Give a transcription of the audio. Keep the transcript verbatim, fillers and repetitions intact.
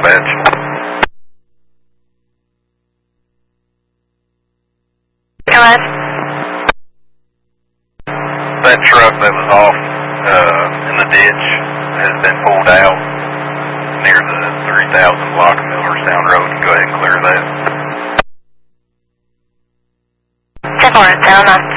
dispatch. Go ahead. That truck that was off uh, in the ditch has been pulled out near the three thousand block of Millerstown Road. Go ahead and clear that. ten four, seven nine.